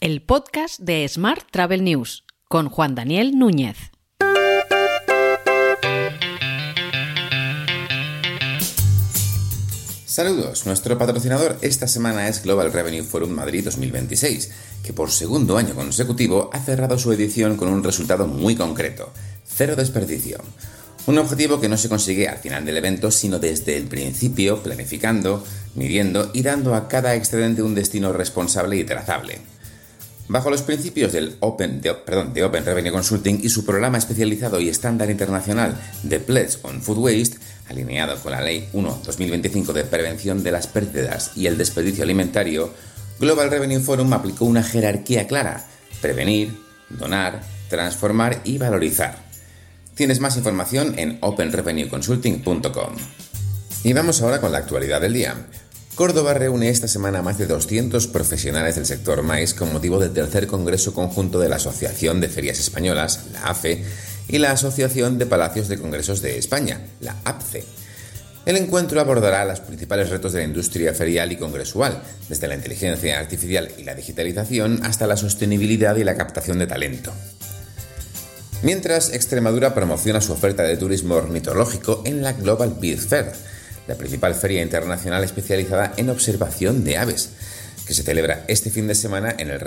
el podcast de Smart Travel News, con Juan Daniel Núñez. Saludos, nuestro patrocinador esta semana es Global Revenue Forum Madrid 2026, que por segundo año consecutivo ha cerrado su edición con un resultado muy concreto: cero desperdicio. Un objetivo que no se consigue al final del evento, sino desde el principio, planificando, midiendo y dando a cada excedente un destino responsable y trazable. Bajo los principios de Open Revenue Consulting y su programa especializado y estándar internacional de Pledge on Food Waste, alineado con la Ley 1/2025 de prevención de las pérdidas y el desperdicio alimentario, Global Revenue Forum aplicó una jerarquía clara: prevenir, donar, transformar y valorizar. Tienes más información en openrevenueconsulting.com. Y vamos ahora con la actualidad del día. Córdoba reúne esta semana a más de 200 profesionales del sector maíz con motivo del tercer Congreso Conjunto de la Asociación de Ferias Españolas, la AFE, y la Asociación de Palacios de Congresos de España, la APCE. El encuentro abordará los principales retos de la industria ferial y congresual, desde la inteligencia artificial y la digitalización hasta la sostenibilidad y la captación de talento. Mientras, Extremadura promociona su oferta de turismo ornitológico en la Global Bird Fair, la principal feria internacional especializada en observación de aves, que se celebra este fin de semana en el